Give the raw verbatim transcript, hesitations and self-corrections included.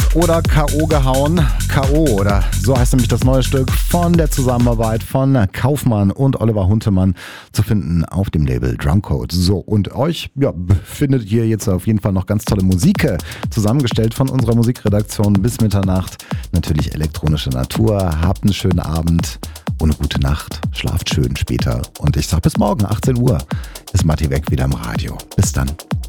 oder K O gehauen. K O, oder so heißt nämlich das neue Stück von der Zusammenarbeit von Kaufmann und Oliver Huntemann, zu finden auf dem Label Drumcode. So, und euch ja, findet ihr jetzt auf jeden Fall noch ganz tolle Musik zusammengestellt von unserer Musikredaktion bis Mitternacht. Natürlich elektronische Natur. Habt einen schönen Abend und eine gute Nacht. Schlaft schön später. Und ich sag bis morgen, achtzehn Uhr, ist Matti Weg wieder im Radio. Bis dann.